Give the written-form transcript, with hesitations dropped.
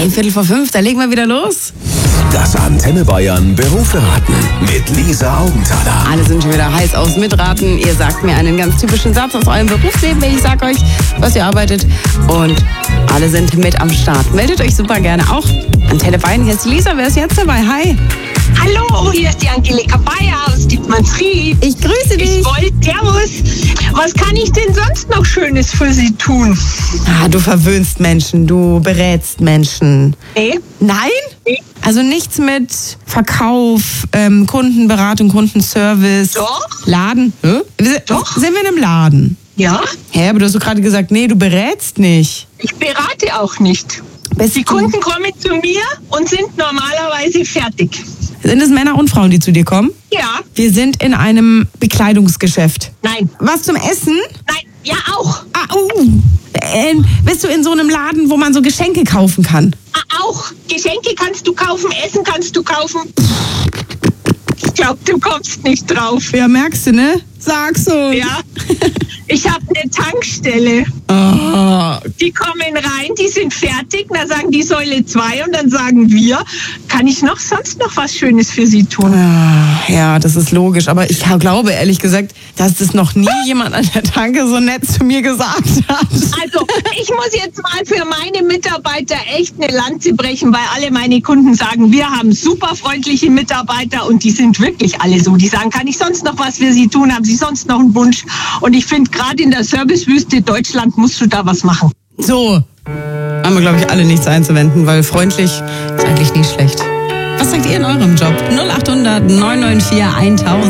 Hey, 4:45, da legen wir wieder los. Das Antenne Bayern Beruferaten mit Lisa Augenthaler. Alle sind schon wieder heiß aufs Mitraten. Ihr sagt mir einen ganz typischen Satz aus eurem Berufsleben. Ich sag euch, was ihr arbeitet. Und alle sind mit am Start. Meldet euch super gerne auch. Antenne Bayern, hier ist Lisa. Wer ist jetzt dabei? Hi. Hallo, hier ist die Angelika Bayer aus Dietmannsried. Ich grüße dich. Ich wollte, servus. Was kann ich denn sonst noch Schönes für Sie tun? Du verwöhnst Menschen, du berätst Menschen. Nee. Nein? Nee. Also nichts mit Verkauf, Kundenberatung, Kundenservice. Doch. Laden? Doch. Sind wir in einem Laden? Ja, Hä, aber du hast doch gerade gesagt, nee, du berätst nicht. ich berate auch nicht. Bist Die du- Kunden kommen zu mir und sind normalerweise fertig. Sind es Männer und Frauen, die zu dir kommen? Ja, Wir sind in einem Bekleidungsgeschäft. nein, Was zum Essen? nein, ja auch. Bist du in so einem Laden, wo man so Geschenke kaufen kann? Auch. Geschenke kannst du kaufen, Essen kannst du kaufen. Ich glaube, du kommst nicht drauf. Ja, merkst du, ne? Sag's so. Ja, ich habe eine Tankstelle. Oh, Die kommen rein, die sind fertig, dann sagen die Säule 2 und dann sagen wir, kann ich sonst noch was Schönes für Sie tun? ja, das ist logisch. Aber ich glaube, ehrlich gesagt, dass das noch nie jemand an der Tanke so nett zu mir gesagt hat. Also, ich muss jetzt mal für meine Mitarbeiter echt eine Lanze brechen, weil alle meine Kunden sagen, wir haben super freundliche Mitarbeiter und die sind wirklich alle so. Die sagen, kann ich sonst noch was für Sie tun? Haben Sie sonst noch einen Wunsch? Und ich finde, gerade in der Servicewüste Deutschland musst du da was machen. So, haben wir, glaube ich, alle nichts einzuwenden, weil freundlich ist eigentlich nie schlecht. Was sagt ihr in eurem Job? 0800 994 1000.